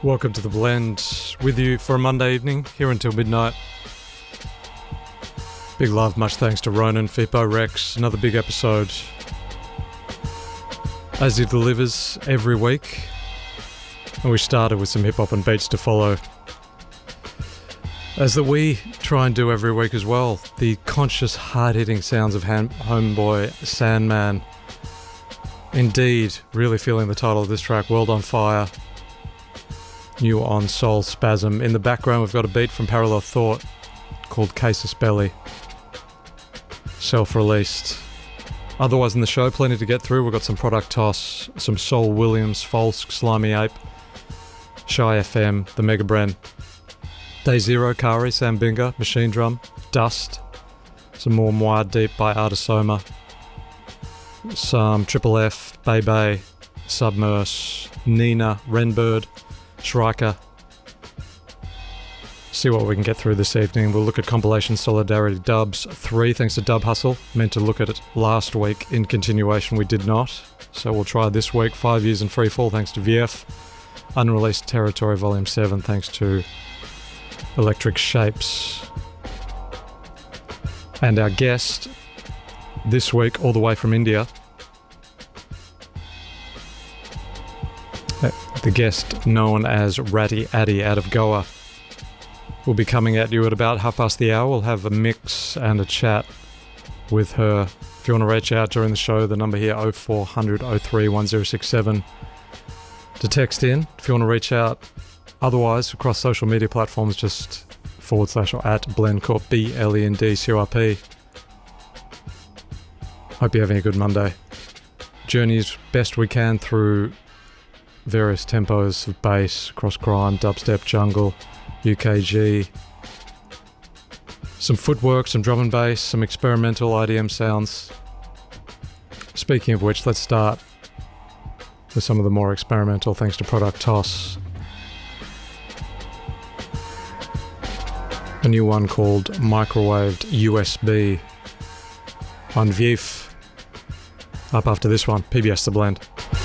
Welcome to The Blend, with you for a Monday evening, here until midnight. Big love, much thanks to Ronan, Fippo, Rex, another big episode as he delivers every week. And we started with some hip-hop and beats to follow, as that we try and do every week as well. The conscious, hard-hitting sounds of Homeboy Sandman. Indeed, really feeling the title of this track, World on Fire. New on Soul Spasm. In the background we've got a beat from Parallel Thought called Casus Belli, self-released. Otherwise in the show, plenty to get through. We've got some Product Toss, some Saul Williams, Falsk, Slimy Ape, Shy FM, The Mega Bren, Day Zero, Kari, Sam Binga, Machine Drum, Dust, some more Moir Deep by Artisoma, some Triple F, Bebe, Submerse, Nina, Renbird, Shrika. See what we can get through this evening. We'll look at compilation Solidarity Dubs 3, thanks to Dub Hustle. Meant to look at it last week in continuation, we did not. So we'll try this week. 5 Years in Free Fall, thanks to VF. Unreleased Territory Volume 7, thanks to Electric Shapes. And our guest this week, all the way from India, the guest known as Ratty Addy out of Goa, will be coming at you at about hour. We'll have a mix and a chat with her. If you want to reach out during the show, the number here 0400 03 1067 to text in. If you want to reach out otherwise across social media platforms, just / or at Blendcorp, BLENDCORP. Hope you're having a good Monday. Journey as best we can through various tempos of bass across grime, dubstep, jungle, UKG, some footwork, some drum and bass, some experimental IDM sounds. Speaking of which, let's start with some of the more experimental, thanks to Product Toss. A new one called Microwaved USB on VIF. Up after this one, PBS The Blend.